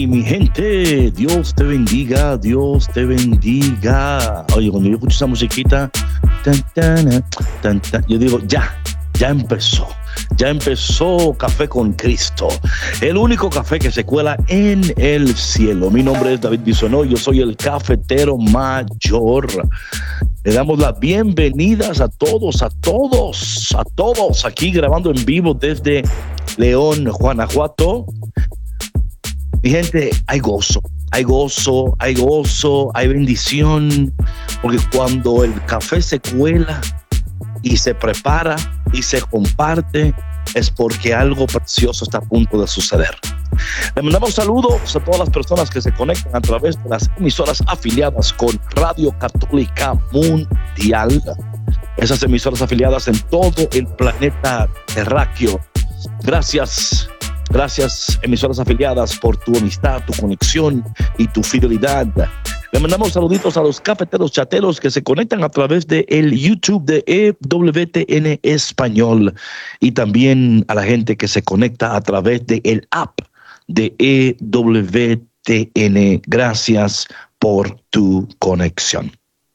Y mi gente, Dios te bendiga, Dios te bendiga. Oye, cuando yo escucho esa musiquita, yo digo, ya empezó Café con Cristo, el único café que se cuela en el cielo. Mi nombre es David Bisonó, yo soy el cafetero mayor. Le damos las bienvenidas a todos, aquí grabando en vivo desde León, Guanajuato. Mi gente, hay gozo, hay bendición, porque cuando el café se cuela y se prepara y se comparte, es porque algo precioso está a punto de suceder. Le mandamos saludos a todas las personas que se conectan a través de las emisoras afiliadas con Radio Católica Mundial. Esas emisoras afiliadas en todo el planeta terráqueo. Gracias, emisoras afiliadas, por tu amistad, tu conexión y tu fidelidad. Le mandamos saluditos a los cafeteros chateros que se conectan a través de el YouTube de EWTN Español, y también a la gente que se conecta a través de el app de EWTN. Gracias por tu conexión.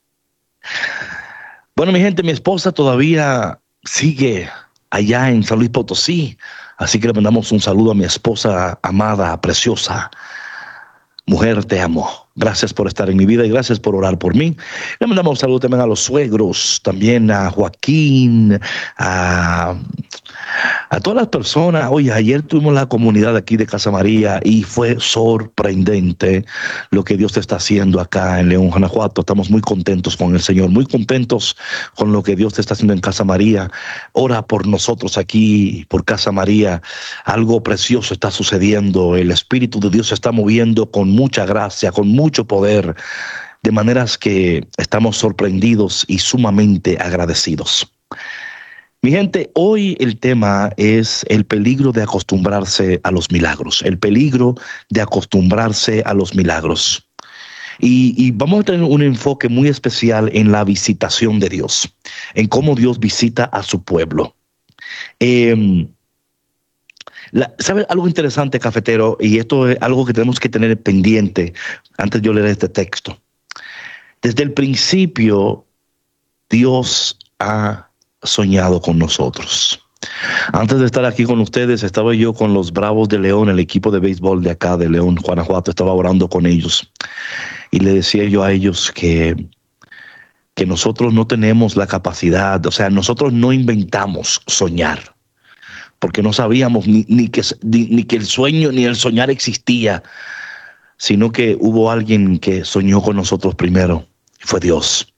Bueno, mi gente, mi esposa todavía sigue allá en San Luis Potosí, así que le mandamos un saludo a mi esposa amada, preciosa. Mujer, te amo. Gracias por estar en mi vida y gracias por orar por mí. Le mandamos un saludo también a los suegros, también a Joaquín, a todas las personas. Oye, ayer tuvimos la comunidad aquí de Casa María y fue sorprendente lo que Dios está haciendo acá en León, Guanajuato. Estamos muy contentos con el Señor, muy contentos con lo que Dios está haciendo en Casa María. Ora por nosotros aquí, por Casa María. Algo precioso está sucediendo. El Espíritu de Dios se está moviendo con mucha gracia, con mucho poder, de maneras que estamos sorprendidos y sumamente agradecidos. Mi gente, hoy el tema es el peligro de acostumbrarse a los milagros. El peligro de acostumbrarse a los milagros. Y vamos a tener un enfoque muy especial en la visitación de Dios, en cómo Dios visita a su pueblo. ¿Sabe algo interesante, cafetero? Y esto es algo que tenemos que tener pendiente antes de yo leer este texto. Desde el principio, Dios ha soñado con nosotros. Antes de estar aquí con ustedes, estaba yo con los Bravos de León, el equipo de béisbol de acá de León, Guanajuato. Estaba orando con ellos y le decía yo a ellos que nosotros no tenemos la capacidad, o sea, nosotros no inventamos soñar, porque no sabíamos ni que el sueño ni el soñar existía, sino que hubo alguien que soñó con nosotros primero, y fue Dios.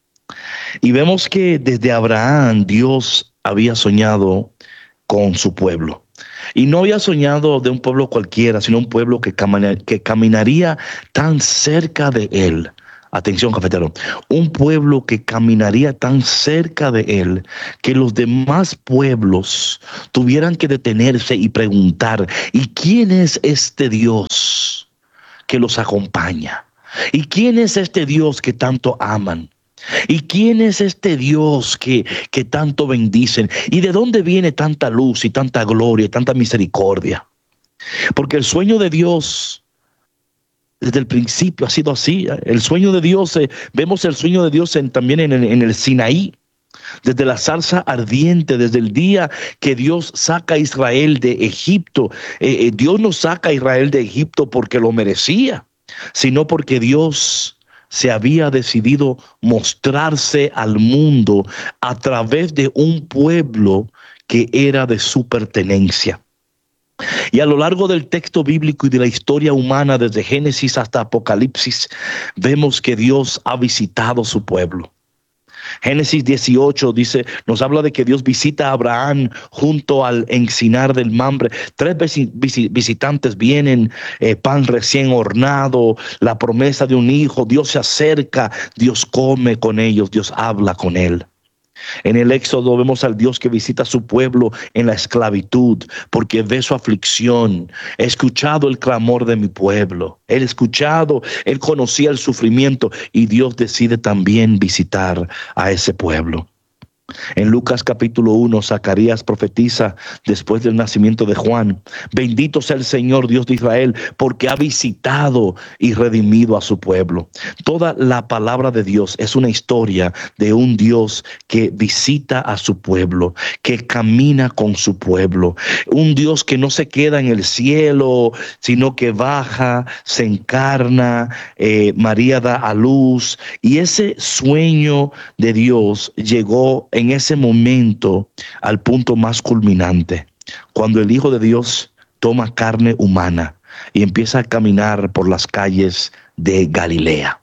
Y vemos que desde Abraham Dios había soñado con su pueblo. Y no había soñado de un pueblo cualquiera, sino un pueblo que caminaría tan cerca de él. Atención, cafetero. Un pueblo que caminaría tan cerca de él que los demás pueblos tuvieran que detenerse y preguntar: ¿y quién es este Dios que los acompaña? ¿Y quién es este Dios que tanto aman? ¿Y quién es este Dios que tanto bendicen? ¿Y de dónde viene tanta luz y tanta gloria y tanta misericordia? Porque el sueño de Dios desde el principio ha sido así. El sueño de Dios, vemos el sueño de Dios también en el Sinaí, desde la zarza ardiente, desde el día que Dios saca a Israel de Egipto. Dios no saca a Israel de Egipto porque lo merecía, sino porque Dios se había decidido mostrarse al mundo a través de un pueblo que era de su pertenencia. Y a lo largo del texto bíblico y de la historia humana, desde Génesis hasta Apocalipsis, vemos que Dios ha visitado su pueblo. Génesis 18 nos habla de que Dios visita a Abraham junto al encinar del Mamre. 3 visitantes vienen, pan recién hornado, la promesa de un hijo. Dios se acerca, Dios come con ellos, Dios habla con él. En el Éxodo vemos al Dios que visita a su pueblo en la esclavitud, porque ve su aflicción. He escuchado el clamor de mi pueblo. Él conocía el sufrimiento, y Dios decide también visitar a ese pueblo. En Lucas capítulo 1, Zacarías profetiza después del nacimiento de Juan: bendito sea el Señor Dios de Israel, porque ha visitado y redimido a su pueblo. Toda la palabra de Dios es una historia de un Dios que visita a su pueblo, que camina con su pueblo. Un Dios que no se queda en el cielo, sino que baja, se encarna, María da a luz. Y ese sueño de Dios llegó en ese momento al punto más culminante, cuando el Hijo de Dios toma carne humana y empieza a caminar por las calles de Galilea.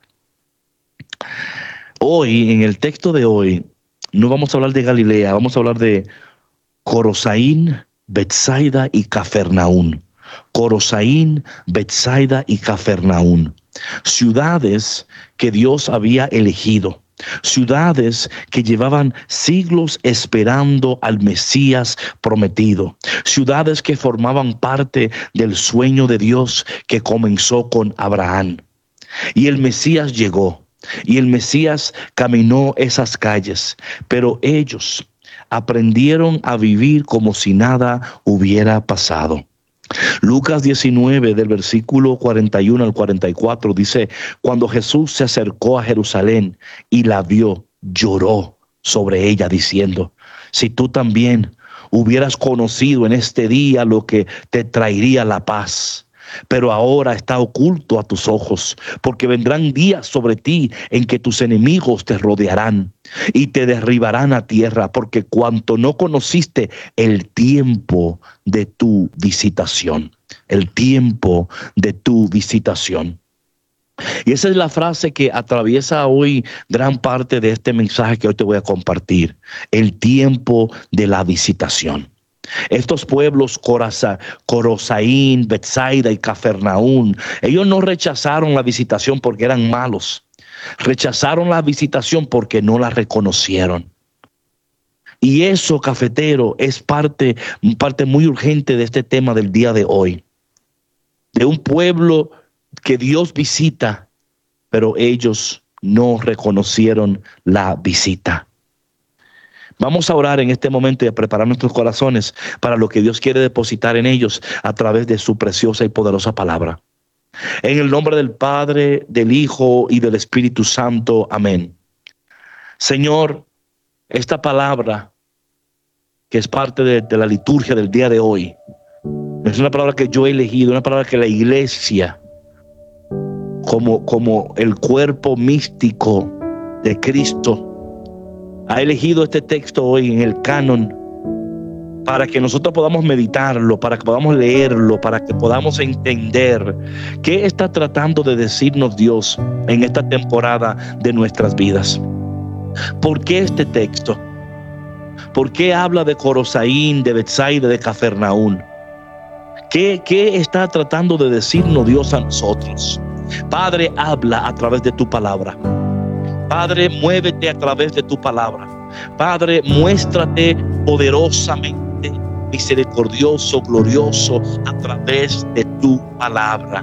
Hoy, en el texto de hoy, no vamos a hablar de Galilea, vamos a hablar de Corosaín, Betsaida y Cafarnaún. Corosaín, Betsaida y Cafarnaún. Ciudades que Dios había elegido. Ciudades que llevaban siglos esperando al Mesías prometido. Ciudades que formaban parte del sueño de Dios que comenzó con Abraham. Y el Mesías llegó. Y el Mesías caminó esas calles. Pero ellos aprendieron a vivir como si nada hubiera pasado. Lucas 19, del versículo 41 al 44, dice: cuando Jesús se acercó a Jerusalén y la vio, lloró sobre ella, diciendo: si tú también hubieras conocido en este día lo que te traería la paz. Pero ahora está oculto a tus ojos, porque vendrán días sobre ti en que tus enemigos te rodearán y te derribarán a tierra, porque cuanto no conociste el tiempo de tu visitación, el tiempo de tu visitación. Y esa es la frase que atraviesa hoy gran parte de este mensaje que hoy te voy a compartir: el tiempo de la visitación. Estos pueblos, Corosaín, Betsaida y Cafarnaún, ellos no rechazaron la visitación porque eran malos. Rechazaron la visitación porque no la reconocieron. Y eso, cafetero, es parte muy urgente de este tema del día de hoy. De un pueblo que Dios visita, pero ellos no reconocieron la visita. Vamos a orar en este momento y a preparar nuestros corazones para lo que Dios quiere depositar en ellos a través de su preciosa y poderosa palabra. En el nombre del Padre, del Hijo y del Espíritu Santo. Amén. Señor, esta palabra que es parte de la liturgia del día de hoy, es una palabra que yo he elegido, una palabra que la iglesia, como el cuerpo místico de Cristo, ha elegido este texto hoy en el canon para que nosotros podamos meditarlo, para que podamos leerlo, para que podamos entender qué está tratando de decirnos Dios en esta temporada de nuestras vidas. ¿Por qué este texto? ¿Por qué habla de Corosaín, de Betsaida, de Cafarnaún? ¿Qué está tratando de decirnos Dios a nosotros? Padre, habla a través de tu palabra. Padre, muévete a través de tu palabra. Padre, muéstrate poderosamente misericordioso, glorioso a través de tu palabra.